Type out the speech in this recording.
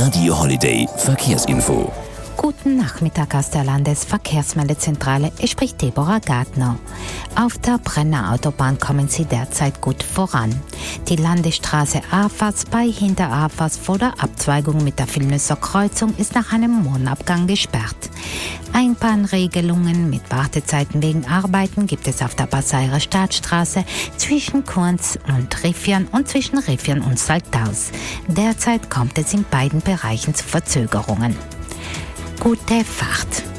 Radio Holiday Verkehrsinfo. Guten Nachmittag aus der Landesverkehrsmeldezentrale. Es spricht Deborah Gartner. Auf der Brenner Autobahn kommen Sie derzeit gut voran. Die Landesstraße Afers bei Hinterafers vor der Abzweigung mit der Vilnöser Kreuzung ist nach einem Mondabgang gesperrt. Einbahnregelungen mit Wartezeiten wegen Arbeiten gibt es auf der Basseirer Stadtstraße zwischen Kunz und Riffian und zwischen Riffian und Salthaus. Derzeit kommt es in beiden Bereichen zu Verzögerungen. Gute Fahrt!